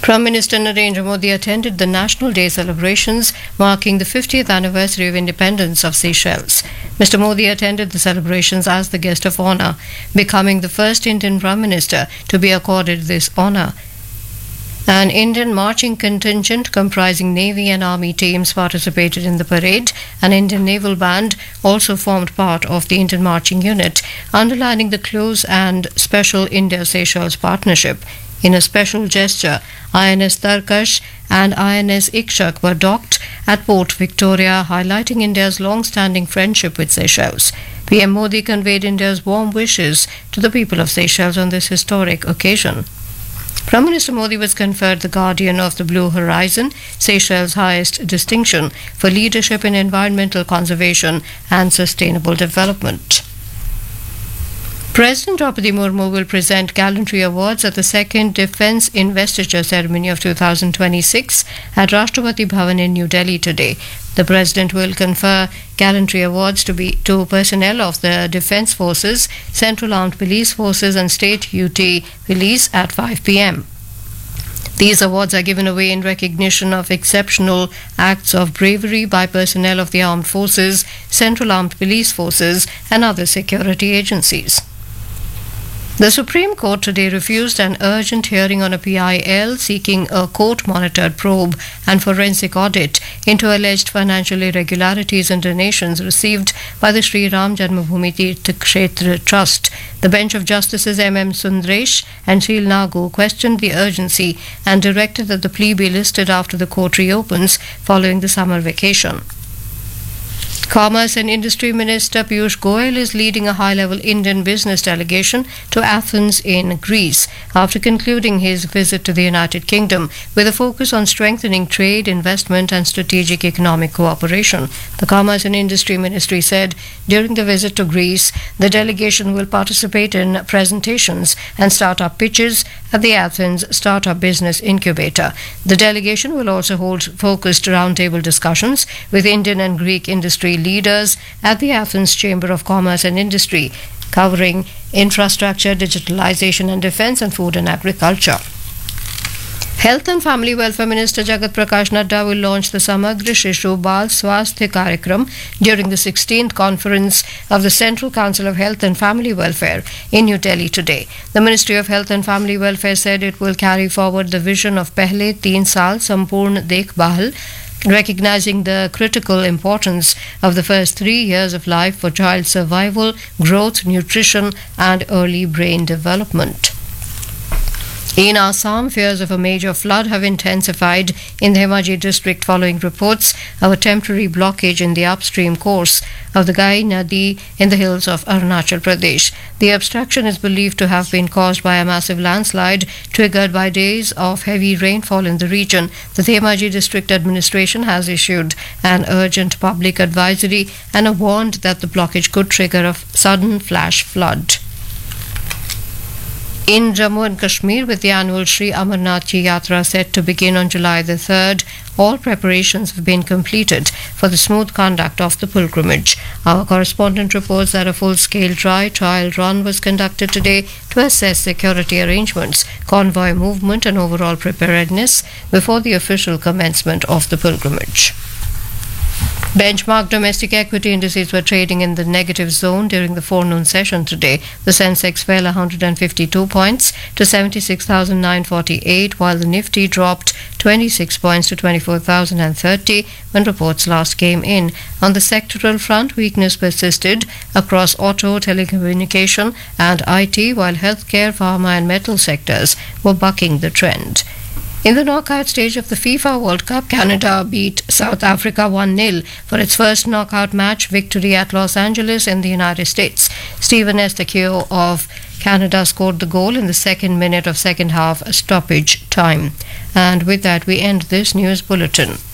Prime Minister Narendra Modi attended the National Day celebrations marking the 50th anniversary of independence of Seychelles. Mr. Modi attended the celebrations as the guest of honor, becoming the first Indian Prime Minister to be accorded this honor. An Indian marching contingent comprising Navy and Army teams participated in the parade. An Indian naval band also formed part of the Indian marching unit, underlining the close and special India-Seychelles partnership. In a special gesture, INS Tarkash and INS Ikshak were docked at Port Victoria, highlighting India's long-standing friendship with Seychelles. PM Modi conveyed India's warm wishes to the people of Seychelles on this historic occasion. Prime Minister Modi was conferred the Guardian of the Blue Horizon, Seychelles' highest distinction for leadership in environmental conservation and sustainable development. President Draupadi Murmu will present gallantry awards at the second Defence Investiture Ceremony of 2026 at Rashtrapati Bhavan in New Delhi today. The President will confer gallantry awards to personnel of the Defence Forces, Central Armed Police Forces and State UT Police at 5 p.m. These awards are given away in recognition of exceptional acts of bravery by personnel of the armed forces, Central Armed Police Forces and other security agencies. The Supreme Court today refused an urgent hearing on a PIL seeking a court-monitored probe and forensic audit into alleged financial irregularities and donations received by the Sri Ram Janmabhoomi Tirth Kshetra Trust. The bench of Justices M.M. Sundaresh and Sheel Nagu questioned the urgency and directed that the plea be listed after the court reopens following the summer vacation. Commerce and Industry Minister Piyush Goyal is leading a high-level Indian business delegation to Athens in Greece after concluding his visit to the United Kingdom with a focus on strengthening trade, investment and strategic economic cooperation. The Commerce and Industry Ministry said during the visit to Greece, the delegation will participate in presentations and startup pitches at the Athens Startup Business Incubator. The delegation will also hold focused roundtable discussions with Indian and Greek industry leaders at the Athens Chamber of Commerce and Industry, covering infrastructure, digitalization and defense and food and agriculture. Health and Family Welfare Minister Jagat Prakash Nadda will launch the Samagra Shishu Bal Swasthya Karyakram during the 16th conference of the Central Council of Health and Family Welfare in New Delhi today. The Ministry of Health and Family Welfare said it will carry forward the vision of Pehle 3 Saal Sampurn Dekhbhal, recognizing the critical importance of the first 3 years of life for child survival, growth, nutrition and early brain development. In Assam, fears of a major flood have intensified in the Dhemaji district following reports of a temporary blockage in the upstream course of the Gai Nadi in the hills of Arunachal Pradesh. The obstruction is believed to have been caused by a massive landslide triggered by days of heavy rainfall in the region. The Dhemaji district administration has issued an urgent public advisory and warned that the blockage could trigger a sudden flash flood. In Jammu and Kashmir, with the annual Sri Amarnath Ji Yatra set to begin on July the 3rd, all preparations have been completed for the smooth conduct of the pilgrimage. Our correspondent reports that a full-scale dry trial run was conducted today to assess security arrangements, convoy movement and overall preparedness before the official commencement of the pilgrimage. Benchmark domestic equity indices were trading in the negative zone during the forenoon session today. The Sensex fell 152 points to 76,948, while the Nifty dropped 26 points to 24,030 when reports last came in. On the sectoral front, weakness persisted across auto, telecommunication and IT, while healthcare, pharma and metal sectors were bucking the trend. In the knockout stage of the FIFA World Cup, Canada beat South Africa 1-0 for its first knockout match victory at Los Angeles in the United States. Steven Estakio of Canada scored the goal in the second minute of second half stoppage time. And with that, we end this news bulletin.